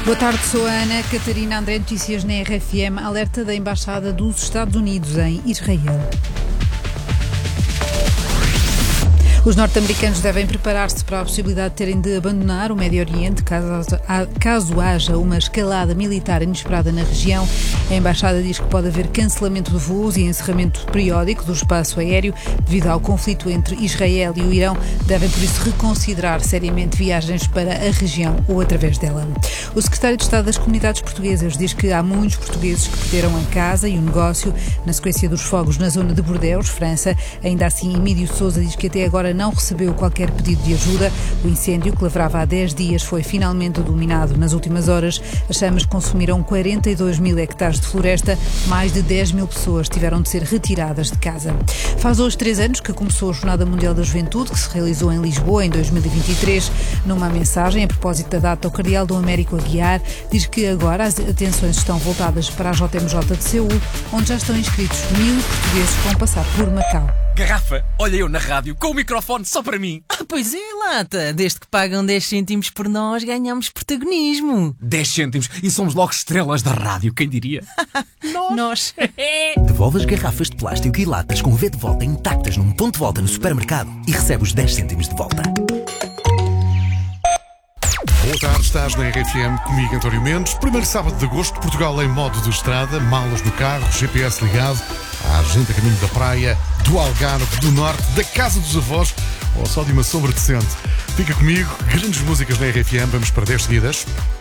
Boa tarde, sou a Ana Catarina André, notícias na RFM, alerta da Embaixada dos Estados Unidos em Israel. Os norte-americanos devem preparar-se para a possibilidade de terem de abandonar o Médio Oriente caso haja uma escalada militar inesperada na região. A Embaixada diz que pode haver cancelamento de voos e encerramento periódico do espaço aéreo devido ao conflito entre Israel e o Irão. Devem, por isso, reconsiderar seriamente viagens para a região ou através dela. O secretário de Estado das Comunidades Portuguesas diz que há muitos portugueses que perderam a casa e o negócio na sequência dos fogos na zona de Bordeus, França. Ainda assim, Emílio Sousa diz que até agora não recebeu qualquer pedido de ajuda. O incêndio, que lavrava há 10 dias, foi finalmente dominado nas últimas horas. As chamas consumiram 42 mil hectares de floresta. Mais de 10 mil pessoas tiveram de ser retiradas de casa. Faz hoje 3 anos que começou a Jornada Mundial da Juventude, que se realizou em Lisboa em 2023. Numa mensagem a propósito da data, o cardeal Dom Américo Aguiar diz que agora as atenções estão voltadas para a JMJ de Seul, onde já estão inscritos 1000 portugueses que vão passar por Macau. Garrafa, olha eu na rádio com o microfone só para mim. Pois é, lata. Desde que pagam 10 cêntimos por nós, ganhamos protagonismo. 10 cêntimos e somos logo estrelas da rádio, quem diria? Nós. Devolve as garrafas de plástico e latas com o V de volta intactas num ponto de volta no supermercado e recebe os 10 cêntimos de volta. Boa tarde, estás na RFM comigo, António Mendes. Primeiro sábado de agosto, Portugal em modo de estrada, malas no carro, GPS ligado, há gente a caminho da praia, do Algarve, do Norte, da casa dos avós ou só de uma sombra decente. Fica comigo, grandes músicas na RFM, vamos para 10 seguidas.